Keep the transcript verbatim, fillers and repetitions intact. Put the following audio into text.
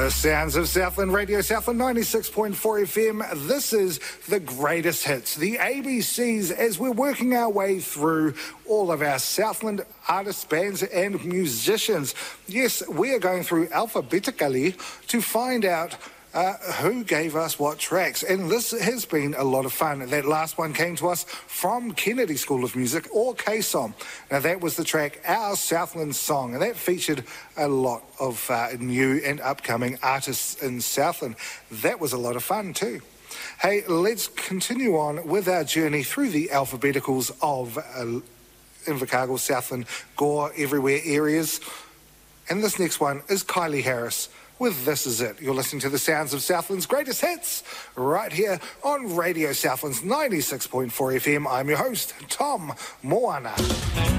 The sounds of Southland Radio, Southland ninety-six point four F M. This is the greatest hits, the A B Cs, as we're working our way through all of our Southland artists, bands and musicians. Yes, we are going through alphabetically to find out Uh, who gave us what tracks, and this has been a lot of fun. That last one came to us from Kennedy School of Music, or K S O M. Now that was the track Our Southland Song, and that featured a lot of uh, new and upcoming artists in Southland. That was a lot of fun too. Hey, let's continue on with our journey through the alphabeticals of uh, Invercargill, Southland, Gore, everywhere areas. And this next one is Kylie Harris with This Is It. You're listening to the sounds of Southland's greatest hits right here on Radio Southland's ninety-six point four F M. I'm your host, Tom Moana.